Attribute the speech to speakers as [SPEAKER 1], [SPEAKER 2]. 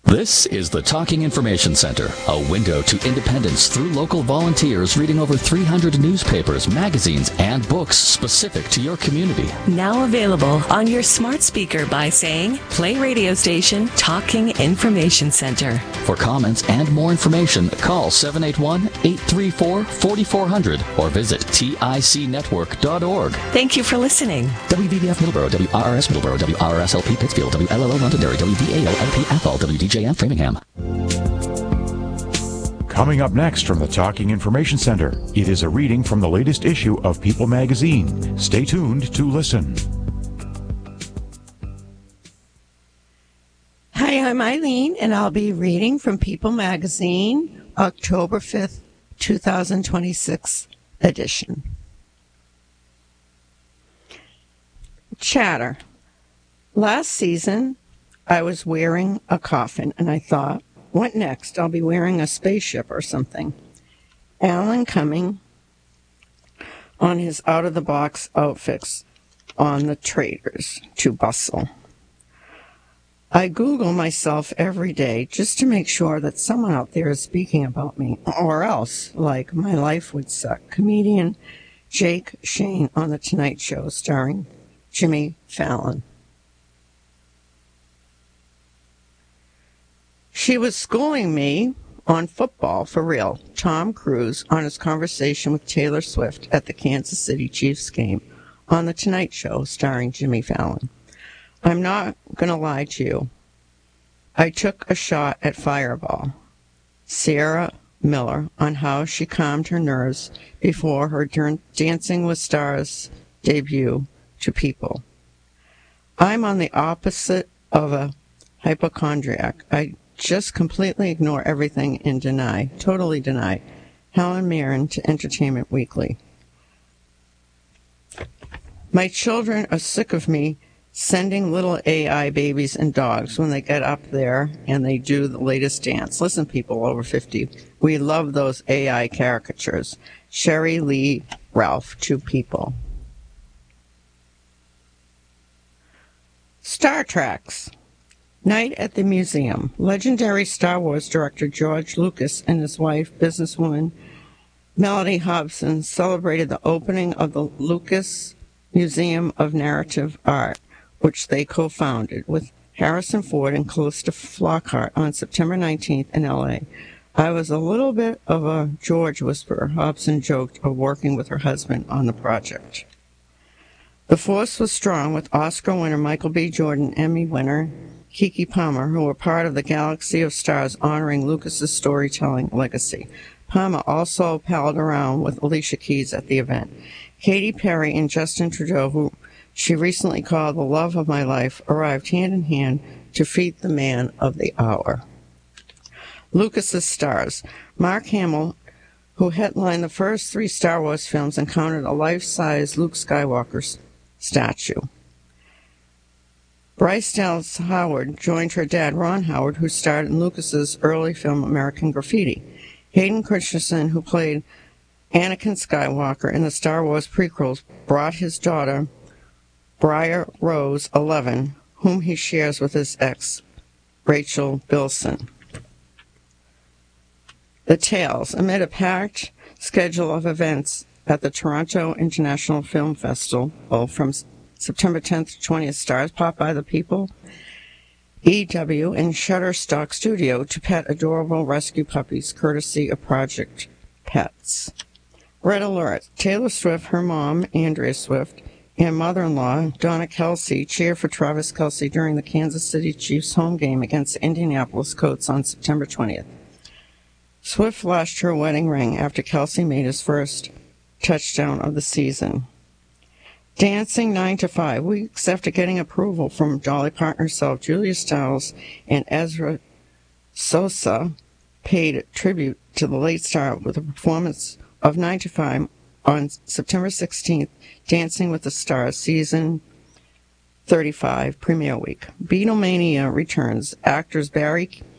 [SPEAKER 1] This is the Talking Information Center, a window to independence through local volunteers reading over 300 newspapers, magazines, and books specific to your community.
[SPEAKER 2] Now available on your smart speaker by saying, play radio station Talking Information Center.
[SPEAKER 1] For comments and more information, call 781-834-4400 or visit ticnetwork.org.
[SPEAKER 2] Thank you for listening.
[SPEAKER 1] WVVF Middleborough, WRRS Middleborough, WRSLP Pittsfield, WLLO Londonderry, WVAO-LP Athol, WDJM Framingham.
[SPEAKER 3] Coming up next from the Talking Information Center, it is a reading from the latest issue of People magazine. Stay tuned to listen.
[SPEAKER 4] Hi, I'm Eileen, and I'll be reading from People magazine, October 5th, 2026 edition. Chatter. Last season, I was wearing a coffin, and I thought, what next? I'll be wearing a spaceship or something. Alan Cumming on his out-of-the-box outfits on the traders to bustle. I Google myself every day just to make sure that someone out there is speaking about me, or else, like, my life would suck. Comedian Jake Shane on The Tonight Show starring Jimmy Fallon. She was schooling me on football for real. Tom Cruise on his conversation with Taylor Swift at the Kansas City Chiefs game on The Tonight Show starring Jimmy Fallon. I'm not going to lie to you. I took a shot at Fireball. Sierra Miller on how she calmed her nerves before her Dancing with Stars debut to People. I'm on the opposite of a hypochondriac. I just completely ignore everything and totally deny. Helen Mirren to Entertainment Weekly. My children are sick of me sending little AI babies and dogs when they get up there and they do the latest dance. Listen, people over 50, we love those AI caricatures. Sherry Lee Ralph to People. Star Treks. Night at the Museum. Legendary Star Wars director George Lucas and his wife, businesswoman Melody Hobson, celebrated the opening of the Lucas Museum of Narrative Art, which they co-founded with Harrison Ford and Calista Flockhart on September 19th in L.A. I was a little bit of a George whisperer, Hobson joked, of working with her husband on the project. The force was strong with Oscar winner Michael B. Jordan, Emmy winner Keke Palmer, who were part of the Galaxy of Stars honoring Lucas's storytelling legacy. Palmer also palled around with Alicia Keys at the event. Katy Perry and Justin Trudeau, who she recently called the love of my life, arrived hand in hand to feed the man of the hour. Lucas's stars. Mark Hamill, who headlined the first 3 Star Wars films, encountered a life-size Luke Skywalker statue. Bryce Dallas Howard joined her dad, Ron Howard, who starred in Lucas's early film American Graffiti. Hayden Christensen, who played Anakin Skywalker in the Star Wars prequels, brought his daughter, Briar Rose, 11, whom he shares with his ex, Rachel Bilson. The Tales. Amid a packed schedule of events at the Toronto International Film Festival from September 10th to 20th, stars pop by the People, EW, and Shutterstock Studio to pet adorable rescue puppies, courtesy of Project Pets. Red Alert. Taylor Swift, her mom, Andrea Swift, and mother-in-law, Donna Kelsey, cheer for Travis Kelce during the Kansas City Chiefs home game against the Indianapolis Colts on September 20th. Swift flashed her wedding ring after Kelce made his first touchdown of the season. Dancing 9 to 5. Weeks after getting approval from Dolly Parton herself, Julia Stiles and Ezra Sosa paid tribute to the late star with a performance of 9 to 5 on September 16th, Dancing with the Stars, Season 35, premiere week. Beatlemania returns. Actors Barry